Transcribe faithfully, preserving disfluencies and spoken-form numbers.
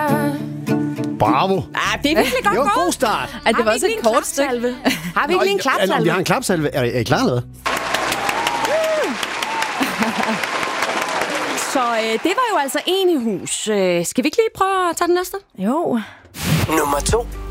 Bravo. Ah, det er virkelig godt Det var en gået. god start. Ej, det var også et kort stykke. Har vi ikke lige en klapsalve? Vi har en klapsalve. Er, er I klar eller? Så øh, det var jo altså en i hus. Øh, skal vi ikke lige prøve at tage den næste? Jo. Nummer to.